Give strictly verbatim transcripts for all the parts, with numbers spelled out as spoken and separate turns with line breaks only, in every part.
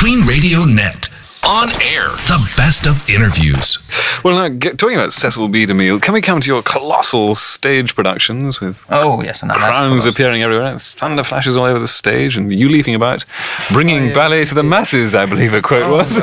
Queen Radio Net. On air, the best of interviews.
Well, now, get, talking about Cecil B. DeMille, can we come to your colossal stage productions with
oh, yes, and
crowns appearing everywhere, thunder flashes all over the stage, and you leaping about, bringing oh, yeah. ballet to the masses, I believe a quote
oh,
was.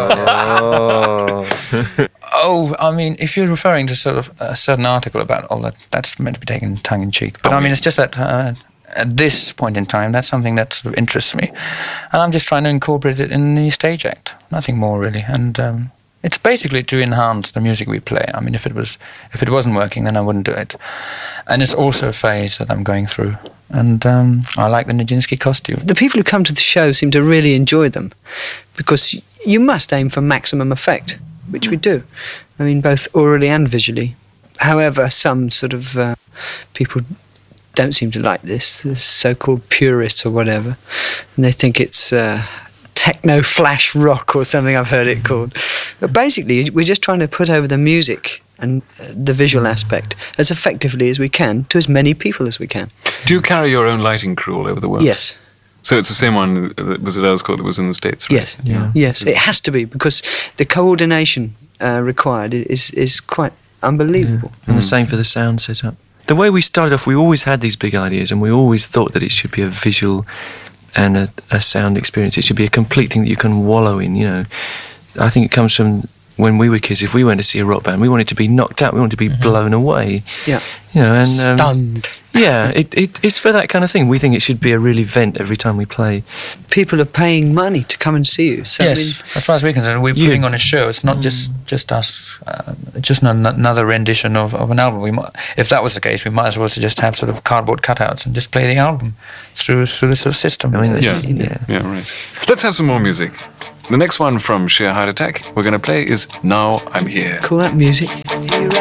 Oh. oh, I mean, if you're referring to sort of a certain article about all that, that's meant to be taken tongue-in-cheek. But, oh, I mean, yeah. it's just that... Uh, At this point in time, that's something that sort of interests me. And I'm just trying to incorporate it in the stage act. Nothing more, really. And um, it's basically to enhance the music we play. I mean, if it was, if it wasn't working, then I wouldn't do it. And it's also a phase that I'm going through. And um, I like the Nijinsky costume.
The people who come to the show seem to really enjoy them, because you must aim for maximum effect, which we do. I mean, both orally and visually. However, some sort of uh, people... don't seem to like this, this so-called purist or whatever, and they think it's uh, techno flash rock or something I've heard it called. But basically, we're just trying to put over the music and the visual aspect as effectively as we can to as many people as we can.
Do you carry your own lighting crew all over the world?
Yes.
So it's the same one that was at Earl's Court that was in the States, right?
Yes, yeah. yes, it has to be, because the coordination uh, required is is quite unbelievable.
Yeah. And mm. the same for the sound setup. The way we started off, we always had these big ideas, and we always thought that it should be a visual and a, a sound experience. It should be a complete thing that you can wallow in, you know. I think it comes from when we were kids. If we went to see a rock band, we wanted to be knocked out, we wanted to be mm-hmm. blown away.
Yeah.
You know, and um,
stunned.
Yeah, it, it, it's for that kind of thing. We think it should be a real event every time we play.
People are paying money to come and see you. So
yes,
I mean,
as far as we're concerned, we're
you,
putting on a show. It's not mm. just, just us, uh, just an, another rendition of, of an album. We might, if that was the case, we might as well just have sort of cardboard cutouts and just play the album through through the sort of system.
I mean,
yeah.
yeah.
yeah, right. Let's have some more music. The next one from Sheer Heart Attack we're going to play is Now I'm Here.
Call that music.